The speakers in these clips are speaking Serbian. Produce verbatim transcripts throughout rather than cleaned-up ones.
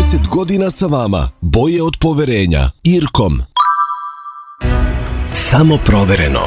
trideset godina sa vama. Boje od poverenja. Irkom. Samo provereno.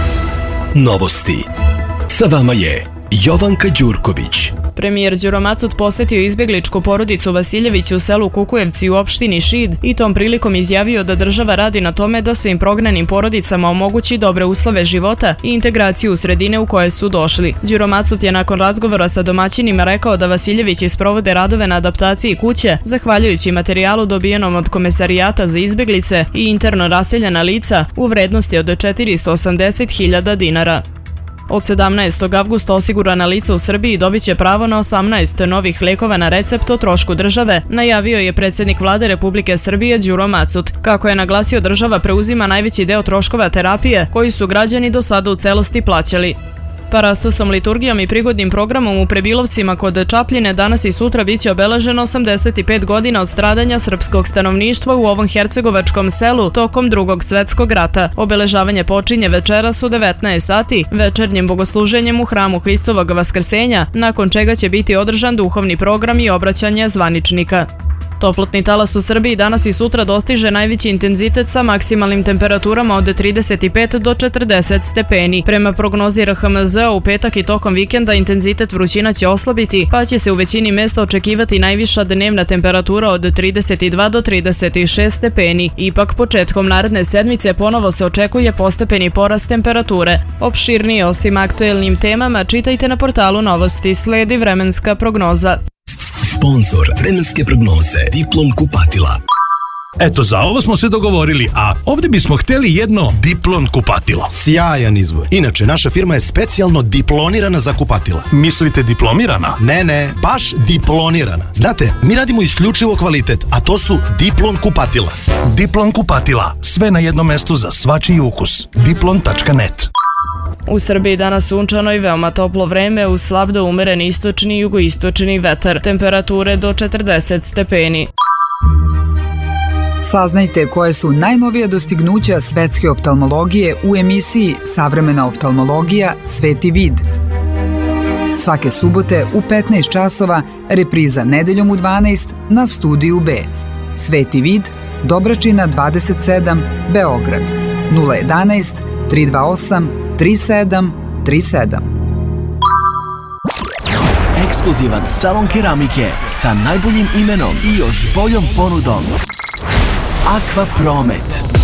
Novosti. Sa vama je Jovanka Đurković. Premijer Đuro Macut posetio izbjegličku porodicu Vasiljević u selu Kukujevci u opštini Šid i tom prilikom izjavio da država radi na tome da svim prognanim porodicama omogući dobre uslove života i integraciju u sredine u koje su došli. Đuro Macut je nakon razgovora sa domaćinima rekao da Vasiljevići sprovode radove na adaptaciji kuće, zahvaljujući materijalu dobijenom od Komesarijata za izbjeglice i interno raseljena lica u vrednosti od četiristo osamdeset hiljada dinara. Od sedamnaestog avgusta osigurana lica u Srbiji dobit će pravo na osamnaest novih lijekova na recept o trošku države, najavio je predsjednik vlade Republike Srbije Đuro Macut. Kako je naglasio, država preuzima najveći deo troškova terapije koji su građani do sada u celosti plaćali. Parastosom, liturgijom i prigodnim programom u Prebilovcima kod Čapljine danas i sutra biće obeleženo osamdeset pet godina od stradanja srpskog stanovništva u ovom hercegovačkom selu tokom Drugog svjetskog rata. Obeležavanje počinje večeras u devetnaest sati večernjim bogosluženjem u hramu Hristovog Vaskrsenja, nakon čega će biti održan duhovni program i obraćanje zvaničnika. Toplotni talas u Srbiji danas i sutra dostiže najveći intenzitet sa maksimalnim temperaturama od trideset pet do četrdeset stepeni. Prema prognozi R H M Z u petak i tokom vikenda intenzitet vrućina će oslabiti, pa će se u većini mjesta očekivati najviša dnevna temperatura od trideset dva do trideset šest stepeni. Ipak početkom naredne sedmice ponovo se očekuje postepeni porast temperature. Opširnije osim aktuelnim temama čitajte na portalu Novosti. Sledi vremenska prognoza. Sponzor vremenske prognoze Diplom kupatila. Eto, za ovo smo se dogovorili, a ovdje bismo htjeli jedno Diplon kupatilo. Sjajan izbor. Inače, naša firma je specijalno diplonirana za kupatila. Mislite diplomirana? Ne, ne, baš diplonirana. Znate, mi radimo isključivo kvalitet, a to su Diplon kupatila. Diplon kupatila. Sve na jednom mestu za svačiji ukus. diplon tačka net. U Srbiji danas sunčano i veoma toplo vreme uz slab do umeren istočni i jugoistočni vetar. Temperature do četrdeset stepeni. Saznajte koje su najnovija dostignuća svetske oftalmologije u emisiji Savremena oftalmologija Sveti vid. Svake subote u petnaest časova, repriza nedeljom u dvanaest na Studiju B. Sveti vid, Dobračina dvadeset sedam, Beograd. nula jedanaest, tri dva osam, tri sedam tri sedam. Ekskluzivan salon keramike sa najboljim imenom i još boljom ponudom. Aqua Promet.